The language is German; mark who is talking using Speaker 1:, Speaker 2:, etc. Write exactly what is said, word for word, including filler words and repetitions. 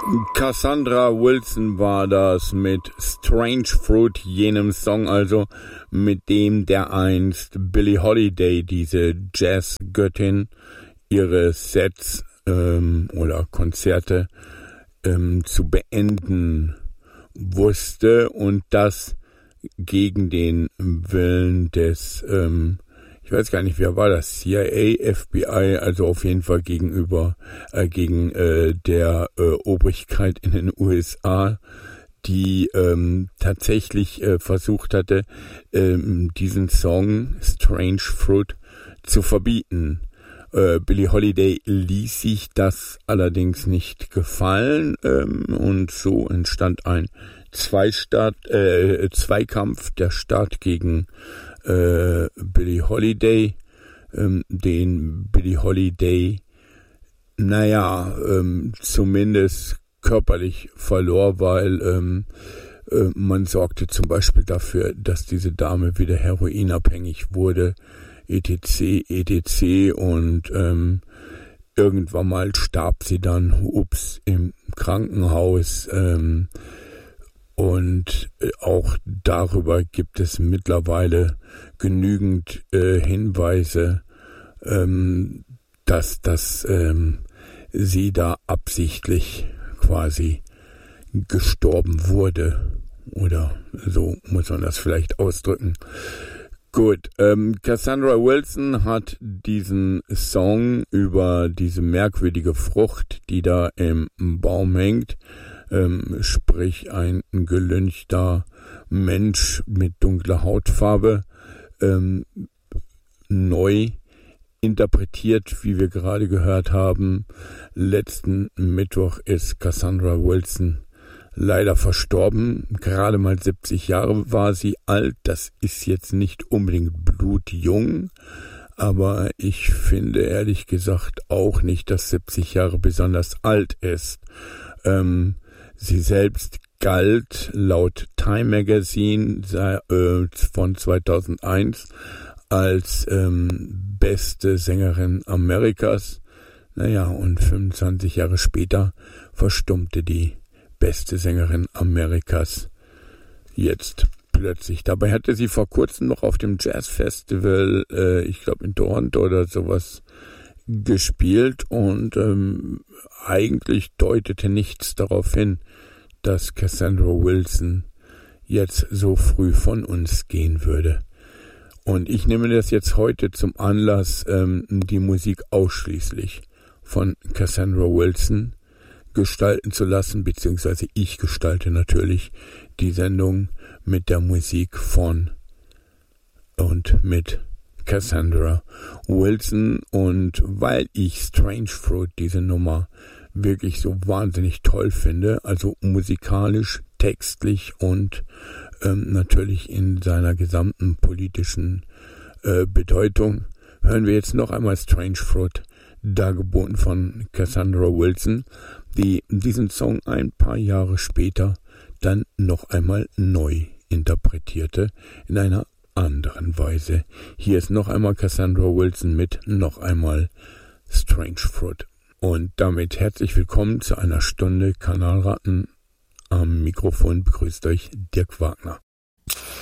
Speaker 1: Cassandra Wilson war das mit Strange Fruit, jenem Song also, mit dem dereinst Billie Holiday, diese Jazzgöttin, ihre Sets ähm, oder Konzerte ähm, zu beenden wusste, und das gegen den Willen des, ähm, ich weiß gar nicht, wer war das, C I A, F B I, also auf jeden Fall gegenüber, äh, gegen äh, der äh, Obrigkeit in den U S A, die ähm, tatsächlich äh, versucht hatte, ähm, diesen Song Strange Fruit zu verbieten. Äh, Billie Holiday ließ sich das allerdings nicht gefallen, ähm, und so entstand ein Zweistaat, äh, Zweikampf, der Staat gegen äh, Billie Holiday, ähm, den Billie Holiday, naja, ähm, zumindest körperlich verlor, weil ähm, äh, man sorgte zum Beispiel dafür, dass diese Dame wieder heroinabhängig wurde, etc, etc, und ähm, irgendwann mal starb sie dann, ups, im Krankenhaus, ähm, und auch darüber gibt es mittlerweile genügend äh, Hinweise, ähm, dass das ähm, sie da absichtlich quasi gestorben wurde, oder so muss man das vielleicht ausdrücken. Gut, ähm, Cassandra Wilson hat diesen Song über diese merkwürdige Frucht, die da im Baum hängt, ähm, sprich ein gelünchter Mensch mit dunkler Hautfarbe, ähm, neu interpretiert, wie wir gerade gehört haben. Letzten Mittwoch ist Cassandra Wilson leider verstorben. Gerade mal siebzig Jahre war sie alt. Das ist jetzt nicht unbedingt blutjung, aber ich finde ehrlich gesagt auch nicht, dass siebzig Jahre besonders alt ist. Ähm, sie selbst galt laut Time Magazine äh, von zweitausendeins als ähm, beste Sängerin Amerikas. Naja, und fünfundzwanzig Jahre später verstummte die beste Sängerin Amerikas jetzt plötzlich. Dabei hatte sie vor kurzem noch auf dem Jazzfestival, äh, ich glaube in Toronto oder sowas, gespielt, und ähm, eigentlich deutete nichts darauf hin, dass Cassandra Wilson jetzt so früh von uns gehen würde. Und ich nehme das jetzt heute zum Anlass, ähm, die Musik ausschließlich von Cassandra Wilson gestalten zu lassen, beziehungsweise ich gestalte natürlich die Sendung mit der Musik von und mit Cassandra Wilson. Und weil ich Strange Fruit, diese Nummer, wirklich so wahnsinnig toll finde, also musikalisch, textlich und ähm, natürlich in seiner gesamten politischen äh, Bedeutung, hören wir jetzt noch einmal Strange Fruit, dargeboten von Cassandra Wilson, die diesen Song ein paar Jahre später dann noch einmal neu interpretierte, in einer anderen Weise. Hier ist noch einmal Cassandra Wilson mit noch einmal Strange Fruit. Und damit herzlich willkommen zu einer Stunde Kanalratten. Am Mikrofon begrüßt euch Dirk Wagner.